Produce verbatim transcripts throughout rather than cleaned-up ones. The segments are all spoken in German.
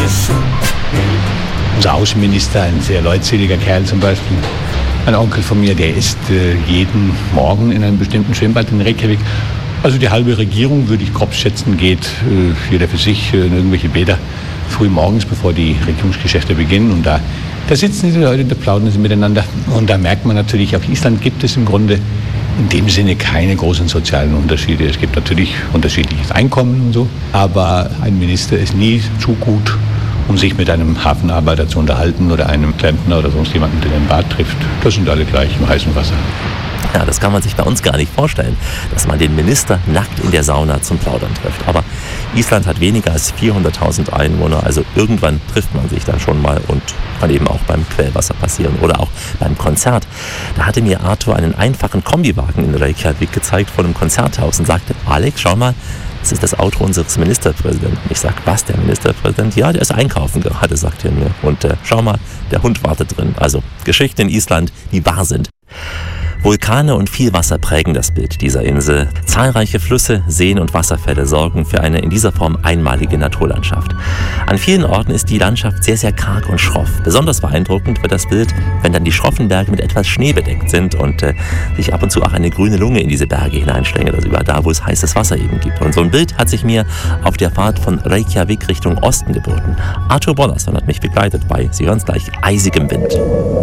Unser Außenminister, ein sehr leutseliger Kerl zum Beispiel, ein Onkel von mir, der ist äh, jeden Morgen in einem bestimmten Schwimmbad in Reykjavik. Also die halbe Regierung, würde ich grob schätzen, geht äh, jeder für sich äh, in irgendwelche Bäder früh morgens, bevor die Regierungsgeschäfte beginnen. Und da, da sitzen diese Leute, da plaudern sie miteinander. Und da merkt man natürlich, auf Island gibt es im Grunde in dem Sinne keine großen sozialen Unterschiede. Es gibt natürlich unterschiedliches Einkommen und so, aber ein Minister ist nie zu gut, um sich mit einem Hafenarbeiter zu unterhalten oder einem Klempner oder sonst jemanden, der den Bad trifft. Das sind alle gleich im heißen Wasser. Ja, das kann man sich bei uns gar nicht vorstellen, dass man den Minister nackt in der Sauna zum Plaudern trifft. Aber Island hat weniger als vierhunderttausend Einwohner, also irgendwann trifft man sich dann schon mal und kann eben auch beim Quellwasser passieren oder auch beim Konzert. Da hatte mir Arthur einen einfachen Kombiwagen in Reykjavik gezeigt vor einem Konzerthaus und sagte, Alex, schau mal, das ist das Auto unseres Ministerpräsidenten. Ich sag, was, der Ministerpräsident? Ja, der ist einkaufen gerade, sagt er mir. Und äh, schau mal, der Hund wartet drin. Also Geschichten in Island, die wahr sind. Vulkane und viel Wasser prägen das Bild dieser Insel. Zahlreiche Flüsse, Seen und Wasserfälle sorgen für eine in dieser Form einmalige Naturlandschaft. An vielen Orten ist die Landschaft sehr, sehr karg und schroff. Besonders beeindruckend wird das Bild, wenn dann die schroffen Berge mit etwas Schnee bedeckt sind und äh, sich ab und zu auch eine grüne Lunge in diese Berge hineinschlängelt, also überall da, wo es heißes Wasser eben gibt. Und so ein Bild hat sich mir auf der Fahrt von Reykjavik Richtung Osten geboten. Arthur Bollason hat mich begleitet bei, Sie hören es gleich, eisigem Wind.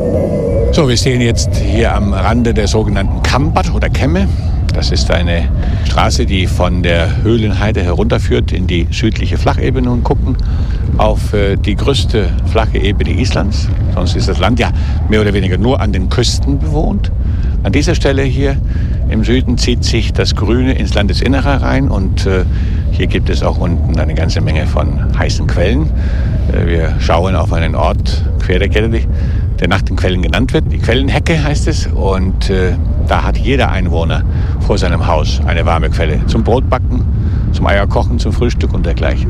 So, wir stehen jetzt hier am Rande der sogenannten Kambad oder Kemme. Das ist eine Straße, die von der Höhlenheide herunterführt in die südliche Flachebene und gucken auf äh, die größte flache Ebene Islands. Sonst ist das Land ja mehr oder weniger nur an den Küsten bewohnt. An dieser Stelle hier im Süden zieht sich das Grüne ins Landesinnere rein und äh, hier gibt es auch unten eine ganze Menge von heißen Quellen. Äh, wir schauen auf einen Ort, Hverdagerði, der nach den Quellen genannt wird. Die Quellenhecke heißt es und äh, da hat jeder Einwohner vor seinem Haus eine warme Quelle zum Brotbacken, zum Eierkochen, zum Frühstück und dergleichen.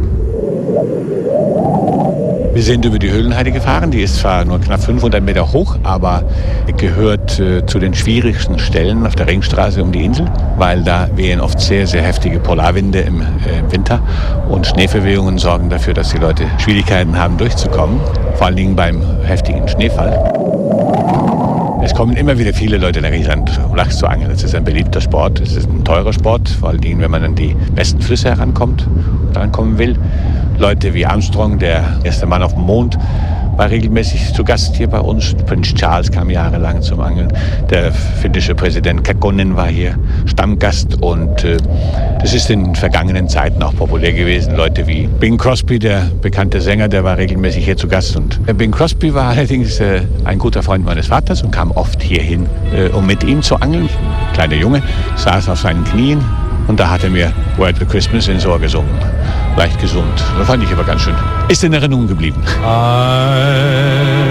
Wir sind über die Höhlenheide gefahren, die ist zwar nur knapp fünfhundert Meter hoch, aber gehört äh, zu den schwierigsten Stellen auf der Ringstraße um die Insel, weil da wehen oft sehr, sehr heftige Polarwinde im, äh, im Winter und Schneeverwehungen sorgen dafür, dass die Leute Schwierigkeiten haben durchzukommen, vor allen Dingen beim heftigen Schneefall. Es kommen immer wieder viele Leute nach Island, um Lachs zu angeln. Es ist ein beliebter Sport, es ist ein teurer Sport, vor allen Dingen, wenn man an die besten Flüsse herankommt, herankommen will. Leute wie Armstrong, der erste Mann auf dem Mond, war regelmäßig zu Gast hier bei uns. Prinz Charles kam jahrelang zum Angeln. Der finnische Präsident Kekkonen war hier Stammgast und äh, das ist in vergangenen Zeiten auch populär gewesen. Leute wie Bing Crosby, der bekannte Sänger, der war regelmäßig hier zu Gast. Und Bing Crosby war allerdings äh, ein guter Freund meines Vaters und kam oft hierhin, äh, um mit ihm zu angeln. Ein kleiner Junge saß auf seinen Knien und da hat er mir White Christmas ins Ohr gesungen. Leicht gesund. Das fand ich aber ganz schön. Ist in Erinnerung geblieben. I'm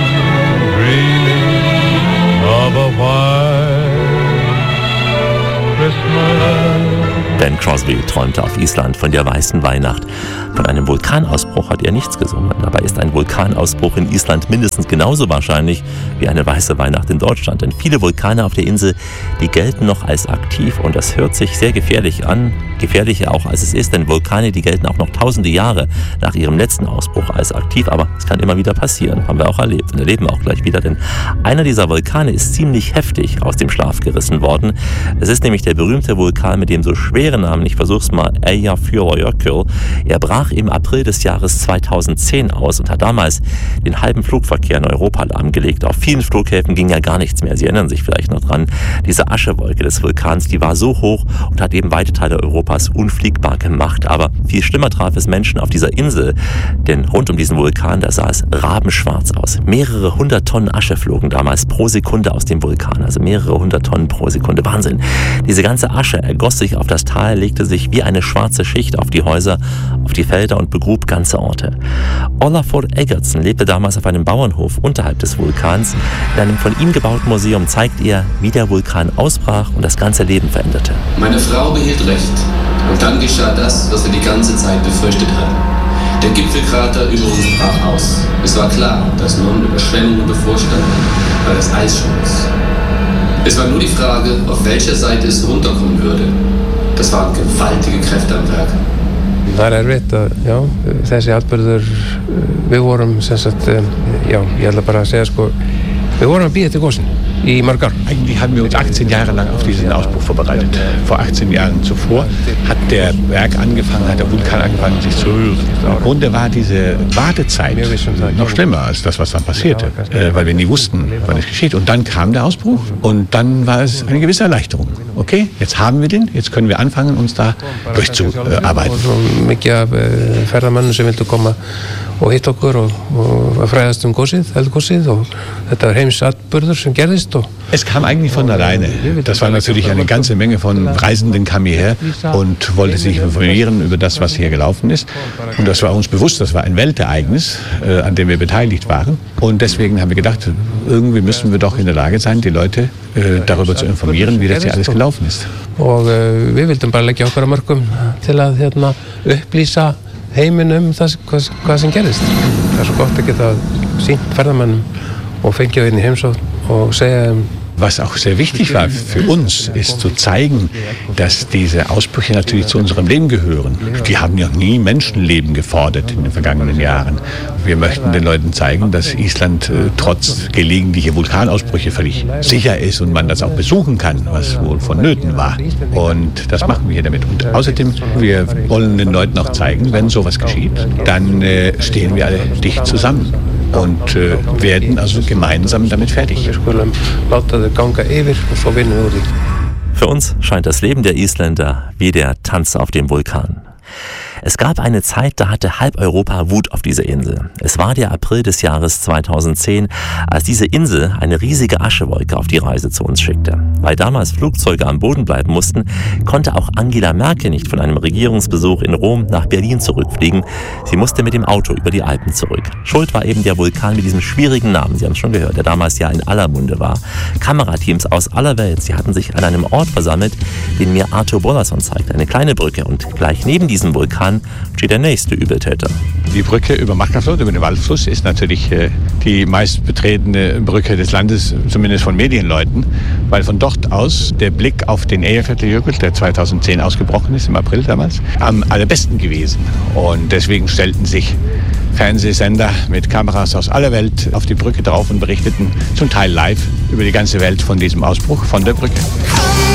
dreaming of a white Christmas. Ben Crosby träumte auf Island von der weißen Weihnacht. Von einem Vulkanausbruch hat er nichts gesungen. Dabei ist ein Vulkanausbruch in Island mindestens genauso wahrscheinlich wie eine weiße Weihnacht in Deutschland. Denn viele Vulkane auf der Insel, die gelten noch als aktiv und das hört sich sehr gefährlich an. Gefährlicher auch als es ist, denn Vulkane, die gelten auch noch tausende Jahre nach ihrem letzten Ausbruch als aktiv. Aber es kann immer wieder passieren, haben wir auch erlebt und erleben auch gleich wieder. Denn einer dieser Vulkane ist ziemlich heftig aus dem Schlaf gerissen worden. Es ist nämlich der berühmte Vulkan mit dem so schweren Namen, ich versuch's mal, Eyjafjallajökull. Er brach im April des Jahres zweitausendzehn aus und hat damals den halben Flugverkehr in Europa lahmgelegt. Auf vielen Flughäfen ging ja gar nichts mehr. Sie erinnern sich vielleicht noch dran. Diese Aschewolke des Vulkans, die war so hoch und hat eben weite Teile Europas unfliegbar gemacht. Aber viel schlimmer traf es Menschen auf dieser Insel, denn rund um diesen Vulkan, da sah es rabenschwarz aus. Mehrere hundert Tonnen Asche flogen damals pro Sekunde aus dem Vulkan, also mehrere hundert Tonnen pro Sekunde. Wahnsinn. Diese ganze Asche ergoss sich auf das Tal, legte sich wie eine schwarze Schicht auf die Häuser, auf die Felder und begrub ganze Orte. Olafur Eggertsson lebte damals auf einem Bauernhof unterhalb des Vulkans. In einem von ihm gebauten Museum zeigt er, wie der Vulkan ausbrach und das ganze Leben veränderte. Meine Frau behielt recht. Und dann geschah das, was wir die ganze Zeit befürchtet hatten. Der Gipfelkrater über uns brach aus. Es war klar, dass nun Überschwemmungen bevorstanden, weil das Eis schmolz. Es war nur die Frage, auf welcher Seite es runterkommen würde. Das waren gewaltige Kräfte am Werk. Það er erfitt að, já, þessi atburður, við vorum, sem sagt, já, ég ætla bara að segja, sko, wir vorum að bíða til gosin i mörg ár. Eigentlich haben wir uns achtzehn Jahre lang auf diesen Ausbruch vorbereitet. Vor achtzehn Jahren zuvor hat der Berg angefangen, hat der Vulkan angefangen, sich zu rühren. Im Grunde war diese Wartezeit noch schlimmer als das, was dann passierte, äh, weil wir nie wussten, wann es geschieht. Und dann kam der Ausbruch und dann war es eine gewisse Erleichterung. Okay, jetzt haben wir den, jetzt können wir anfangen, uns da durchzuarbeiten. Mikið af ferðamönnum sem vildu koma og hitta okkur og, og að fræðast um gósið, eldgósið og þetta var heimsatburður sem gerðist. Og es kam eigentlich von alleine. Das war natürlich eine ganze Menge von Reisenden kam hierher und wollte sich informieren über das, was hier gelaufen ist. Und das war uns bewusst, das war ein Weltereignis, äh, an dem wir beteiligt waren. Und deswegen haben wir gedacht, irgendwie müssen wir doch in der Lage sein, die Leute äh, darüber zu informieren, wie das hier alles gelaufen ist. Og uh, við vildum bara leggja okkar á mörkum til að hérna, upplýsa heiminn um það hvað, hvað sem gerist. Það er svo gott að geta sýnt ferðamönnum og fengið inn í heimsókn og segja um. Was auch sehr wichtig war für uns, ist zu zeigen, dass diese Ausbrüche natürlich zu unserem Leben gehören. Die haben ja nie Menschenleben gefordert in den vergangenen Jahren. Wir möchten den Leuten zeigen, dass Island äh, trotz gelegentlicher Vulkanausbrüche völlig sicher ist und man das auch besuchen kann, was wohl vonnöten war. Und das machen wir hier damit. Und außerdem, wir wollen den Leuten auch zeigen, wenn sowas geschieht, dann äh, stehen wir alle dicht zusammen und äh, werden also gemeinsam damit fertig. Für uns scheint das Leben der Isländer wie der Tanz auf dem Vulkan. Es gab eine Zeit, da hatte halb Europa Wut auf diese Insel. Es war der April des Jahres zweitausendzehn, als diese Insel eine riesige Aschewolke auf die Reise zu uns schickte. Weil damals Flugzeuge am Boden bleiben mussten, konnte auch Angela Merkel nicht von einem Regierungsbesuch in Rom nach Berlin zurückfliegen. Sie musste mit dem Auto über die Alpen zurück. Schuld war eben der Vulkan mit diesem schwierigen Namen, Sie haben es schon gehört, der damals ja in aller Munde war. Kamerateams aus aller Welt, sie hatten sich an einem Ort versammelt, den mir Arthur Bollason zeigte, eine kleine Brücke. Und gleich neben diesem Vulkan steht der nächste Übeltäter. Die Brücke über Markarfljót, über den Waldfluss, ist natürlich äh, die meist betretene Brücke des Landes, zumindest von Medienleuten, weil von dort aus der Blick auf den Eyjafjallajökull, der zweitausendzehn ausgebrochen ist, im April damals, am allerbesten gewesen. Und deswegen stellten sich Fernsehsender mit Kameras aus aller Welt auf die Brücke drauf und berichteten zum Teil live über die ganze Welt von diesem Ausbruch von der Brücke.